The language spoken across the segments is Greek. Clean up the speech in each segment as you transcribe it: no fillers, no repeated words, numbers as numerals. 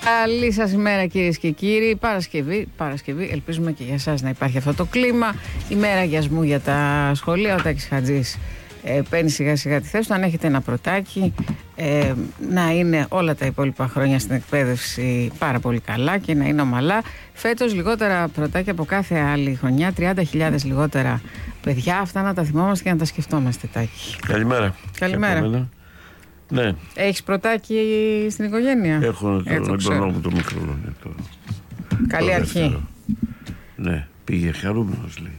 Καλή σας ημέρα κυρίες και κύριοι. Παρασκευή, ελπίζουμε και για εσάς να υπάρχει αυτό το κλίμα. Ημέρα αγιασμού για τα σχολεία. Ο Τάκης Χατζής παίρνει σιγά σιγά τη θέση του. Αν έχετε ένα πρωτάκι, να είναι όλα τα υπόλοιπα χρόνια στην εκπαίδευση πάρα πολύ καλά και να είναι ομαλά. Φέτος λιγότερα πρωτάκια από κάθε άλλη χρονιά, 30.000 λιγότερα παιδιά. Αυτά να τα θυμόμαστε και να τα σκεφτόμαστε, Τάκη. Καλημέρα. Καλημέρα. Ναι. Έχεις πρωτάκι στην οικογένεια? Έχω τον εγγονό μου το μικρό. Καλή αρχή. Ναι, πήγε χαρούμενος, λέει.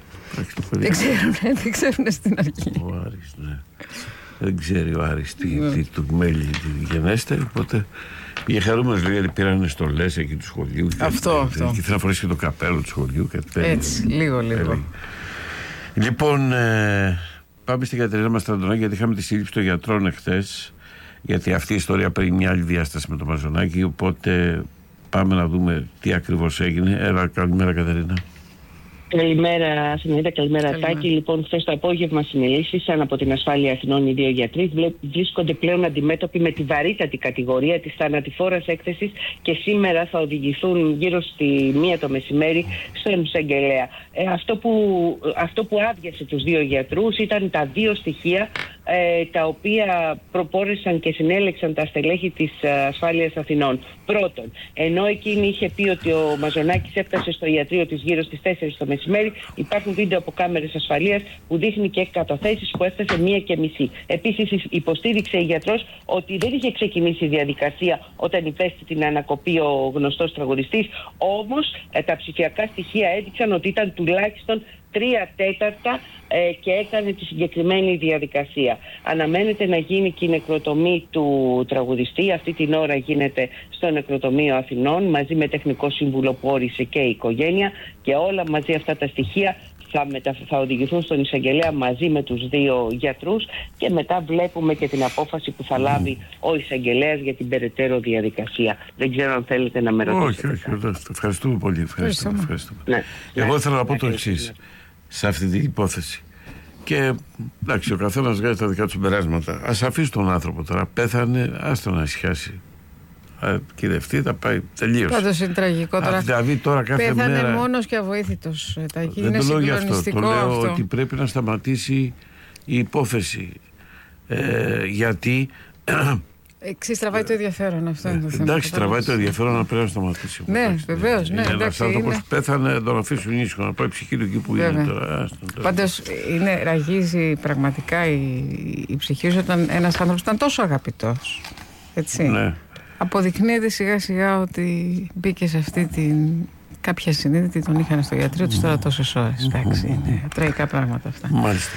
Δεν ξέρουν στην αρχή. Ο Άρης, ναι. Δεν ξέρει ο Άρης τι του μέλει τη γενέστε, οπότε πήγε χαρούμενος, λέει, γιατί πήραν στολές εκεί του σχολείου. Αυτό. Και ήθελα να φορέσει και το καπέλο του σχολείου. Έτσι, λίγο. Λοιπόν, πάμε στην Κατερίνα Μαστραντονάκη, γιατί είχαμε τη σύλληψη των γιατρών εχθές. Γιατί αυτή η ιστορία παίρνει μια άλλη διάσταση με το Μαζονάκη. Οπότε πάμε να δούμε τι ακριβώς έγινε. Έλα, καλημέρα, Κατερίνα. Καλημέρα, Συνέδρα, καλημέρα, Τάκη. Λοιπόν, χθες το απόγευμα συνελήφθησαν από την Ασφάλεια Αθηνών οι δύο γιατροί. Βρίσκονται πλέον αντιμέτωποι με τη βαρύτατη κατηγορία της θανατηφόρας έκθεσης και σήμερα θα οδηγηθούν γύρω στη 1 το μεσημέρι στον εισαγγελέα. Αυτό που άδειασε τους δύο γιατρούς ήταν τα δύο στοιχεία τα οποία προπόρεσαν και συνέλεξαν τα στελέχη της Ασφάλειας Αθηνών. Πρώτον, ενώ εκείνη είχε πει ότι ο Μαζονάκης έφτασε στο ιατρείο της γύρω στις 4 το μεσημέρι, υπάρχουν βίντεο από κάμερες ασφαλείας που δείχνει και καταθέσεις που έφτασε 1:30. Επίσης, υποστήριξε η γιατρός ότι δεν είχε ξεκινήσει η διαδικασία όταν υπέστη την ανακοπή ο γνωστός τραγουδιστής. Όμως, τα ψηφιακά στοιχεία έδειξαν ότι ήταν τουλάχιστον 3/4 και έκανε τη συγκεκριμένη διαδικασία. Αναμένεται να γίνει και η νεκροτομή του τραγουδιστή. Αυτή την ώρα γίνεται στο νεκροτομείο Αθηνών μαζί με τεχνικό σύμβουλο που όρισε και η οικογένεια, και όλα μαζί αυτά τα στοιχεία θα οδηγηθούν στον εισαγγελέα μαζί με τους δύο γιατρούς, και μετά βλέπουμε και την απόφαση που θα λάβει ο εισαγγελέας για την περαιτέρω διαδικασία. Δεν ξέρω αν θέλετε να με ρωτήσετε. Όχι, ευχαριστούμε πολύ. Ευχαριστούμε. Ναι. Εγώ ήθελα να πω το εξής σε αυτή την υπόθεση. Και εντάξει, ο καθένας βγάζει τα δικά του συμπεράσματα. Ας αφήσει τον άνθρωπο τώρα. Πέθανε, άστο να ησυχάσει. Κυδευτεί, θα πάει, τελείως. Πάντως είναι τραγικό τώρα. Δηλαδή τώρα κάθε πέθανε μέρα. μόνος και αβοήθητος. Δεν είναι το λέω γι' αυτό. συγκλονιστικό Το λέω αυτό. ότι πρέπει να σταματήσει η υπόθεση. Γιατί. Εξής, τραβάει το ενδιαφέρον, αυτό είναι το θέμα. Εντάξει, τραβάει το ενδιαφέρον, να πρέπει να σταματήσει. Ναι, βεβαίως. Ναι, ένας άνθρωπος πέθανε, να τον αφήσουν ήσυχο, να πάει ψυχή του εκεί που είναι τώρα. Πάντως ραγίζει πραγματικά η ψυχή σου όταν ένας άνθρωπος ήταν τόσο αγαπητός. Έτσι. Ναι. Αποδεικνύεται σιγά σιγά ότι μπήκε σε αυτή την. Κάποια συνείδητη τον είχαν στο ιατρείο τους τώρα τόσες ώρες. Εντάξει, είναι τραγικά πράγματα αυτά. Μάλιστα.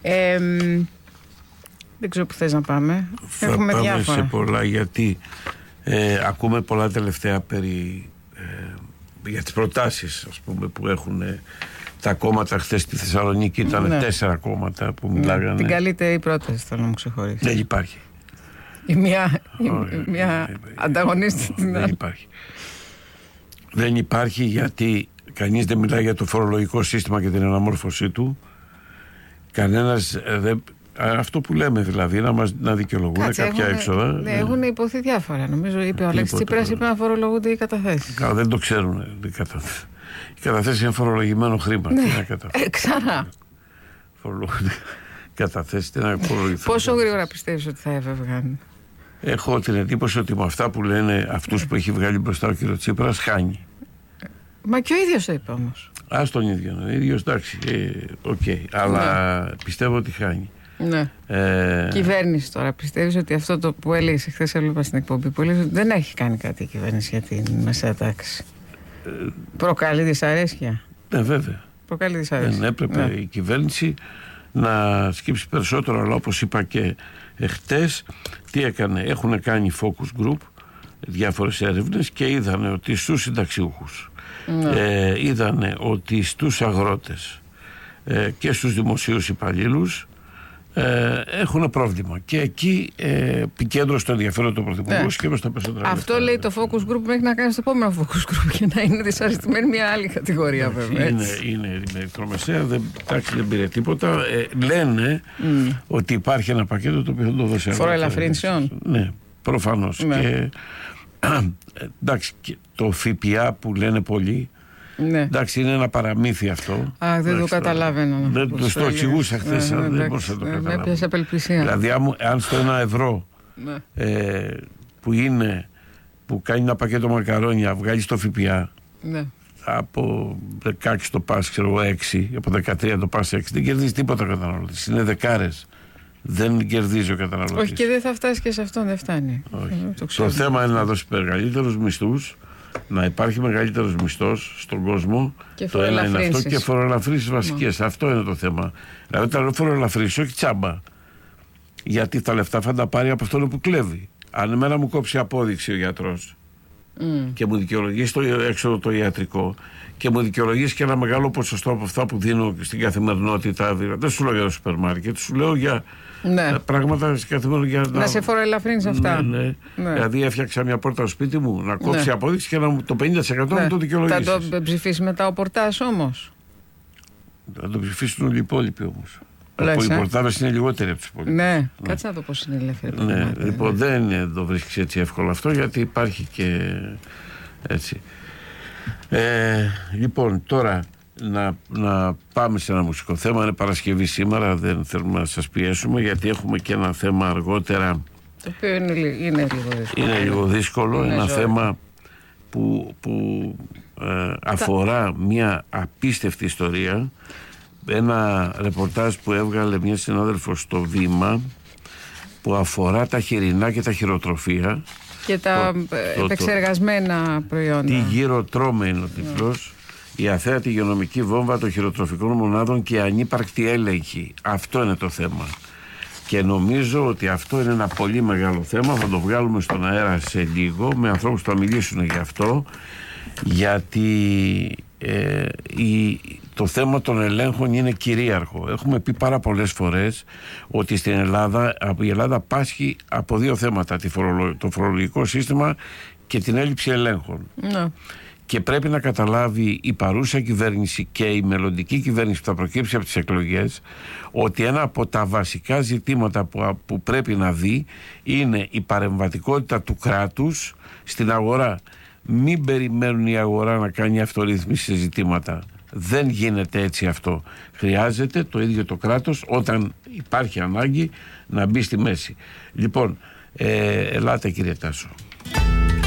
Δεν ξέρω που θες να πάμε. Έχουμε πάμε διάφορα. Σε πολλά, γιατί ακούμε πολλά τελευταία για τις προτάσεις, ας πούμε, που έχουν τα κόμματα. Χθες στη Θεσσαλονίκη ήταν 4 κόμματα που μιλάγανε. Την καλύτερη πρόταση θέλω να μου ξεχωρίσει. Δεν υπάρχει. Η μία ανταγωνίστη την άλλη. Δεν υπάρχει, γιατί κανείς δεν μιλάει για το φορολογικό σύστημα και την αναμόρφωσή του. Κανένας δεν. Αυτό που λέμε δηλαδή, να δικαιολογούν κάποια έξοδα. Ναι, έχουν υποθεί διάφορα. Νομίζω είπε ο Αλέξης Τσίπρας, είπε να φορολογούνται οι καταθέσεις. Δεν το ξέρουν οι καταθέσεις. Οι καταθέσεις είναι φορολογημένο χρήμα. Ναι. Ξανά. Φορολογούνται καταθέσεις. Πόσο γρήγορα πιστεύεις ότι θα έφευγαν? Έχω την εντύπωση ότι με αυτά που λένε αυτούς που έχει βγάλει μπροστά ο κ. Τσίπρας χάνει. Μα και ο ίδιος το είπε όμως. Ας τον ίδιο. Ο ίδιος, εντάξει, αλλά πιστεύω ότι χάνει. Ναι. Κυβέρνηση τώρα, πιστεύεις ότι αυτό το που έλεγες χθες, έβλεπα στην εκπομπή που έλεγες ότι δεν έχει κάνει κάτι η κυβέρνηση για την μεσαία τάξη? Προκαλεί δυσαρέσκεια? Ναι, βέβαια. Προκαλεί δυσαρέσκεια. Δεν έπρεπε η κυβέρνηση να σκύψει περισσότερο, αλλά όπως είπα και χτες, τι έκανε? Έχουν κάνει focus group, διάφορες έρευνες, και είδανε ότι στους συνταξιούχους, είδανε ότι στους αγρότες και στους δημοσίους υπαλλήλους έχουν πρόβλημα. Και εκεί επικέντρωσε το ενδιαφέρον του Πρωθυπουργού και προς τα περισσότερα. Αυτό λέει το focus group μέχρι να κάνει το επόμενο focus group και να είναι δυσαρεστημένη μια άλλη κατηγορία, βέβαια. Είναι ηλεκτρομεσαία, δεν πήρε τίποτα. Λένε ότι υπάρχει ένα πακέτο το οποίο θα το δώσει. Φοροελαφρύνσεων. Ναι, προφανώς. Ναι. Και Εντάξει, το ΦΠΑ που λένε πολλοί, Ναι. εντάξει, είναι ένα παραμύθι αυτό. Δεν το καταλαβαίνω. Δεν το εξηγούσα χθες, δεν μπορούσα να το καταλάβω. Με έπιασε απελπισία. Δηλαδή, αν στο 1 ευρώ που κάνει ένα πακέτο μακαρόνια βγάλει το ΦΠΑ, από 16 το πας, ξέρω 6, από 13 το πας 6, δεν κερδίζει τίποτα ο καταναλωτής. Είναι δεκάρες. Δεν κερδίζει ο καταναλωτής. Όχι, και δεν θα φτάσει και σε αυτόν, δεν φτάνει. Το θέμα είναι να δώσει μεγαλύτερους μισθούς, να υπάρχει μεγαλύτερος μισθός στον κόσμο. Και το ένα είναι αυτό, και φοροελαφρύνσεις βασικές. Αυτό είναι το θέμα. Δηλαδή, τα φοροελαφρύνσεις, όχι τσάμπα. Γιατί τα λεφτά θα τα πάρει από αυτόν που κλέβει. Αν εμένα μου κόψει απόδειξη ο γιατρός και μου δικαιολογήσει το έξοδο το ιατρικό και μου δικαιολογήσει και ένα μεγάλο ποσοστό από αυτά που δίνω στην καθημερινότητα, δεν σου λέω για το σούπερ μάρκετ, σου λέω για πράγματα στην καθημερινότητα. Να σε φοροελαφρύνεις αυτά. Ναι. Δηλαδή, έφτιαξα μια πόρτα στο σπίτι μου, να κόψει απόδειξη και το 50% να το δικαιολογήσει. Θα το ψηφίσει μετά ο Πορτάς όμως. Θα το ψηφίσουν όλοι οι υπόλοιποι όμως. Οι πορτάδες είναι λιγότεροι από τους υπόλοιπους. Ναι, κάτσε να το πώς είναι ελεύθεροι. Ναι, λοιπόν, δεν το βρίσκεις έτσι εύκολο αυτό, γιατί υπάρχει και έτσι. Λοιπόν, τώρα να πάμε σε ένα μουσικό θέμα. Είναι Παρασκευή σήμερα, δεν θέλουμε να σας πιέσουμε, γιατί έχουμε και ένα θέμα αργότερα, το οποίο είναι λίγο δύσκολο. Είναι λίγο δύσκολο, ένα θέμα που αφορά μια απίστευτη ιστορία. Ένα ρεπορτάζ που έβγαλε μια συνάδελφος στο Βήμα, που αφορά τα χοιρινά και τα χειροτροφία και τα επεξεργασμένα προϊόντα. Τι γύρω τρώμε είναι ο τίτλος. Η αθέατη υγειονομική βόμβα των χειροτροφικών μονάδων και ανύπαρκτη έλεγχη. Αυτό είναι το θέμα. Και νομίζω ότι αυτό είναι ένα πολύ μεγάλο θέμα. Θα το βγάλουμε στον αέρα σε λίγο με ανθρώπους που θα μιλήσουν για αυτό, γιατί το θέμα των ελέγχων είναι κυρίαρχο. Έχουμε πει πάρα πολλές φορές ότι στην Ελλάδα, η Ελλάδα πάσχει από δύο θέματα: το φορολογικό σύστημα και την έλλειψη ελέγχων. Και πρέπει να καταλάβει η παρούσα κυβέρνηση και η μελλοντική κυβέρνηση που θα προκύψει από τις εκλογές ότι ένα από τα βασικά ζητήματα που πρέπει να δει είναι η παρεμβατικότητα του κράτους στην αγορά. Μην περιμένουν η αγορά να κάνει αυτορύθμιση σε ζητήματα. Δεν γίνεται έτσι αυτό. Χρειάζεται το ίδιο το κράτος, όταν υπάρχει ανάγκη, να μπει στη μέση. Λοιπόν, ελάτε κύριε Τάσο.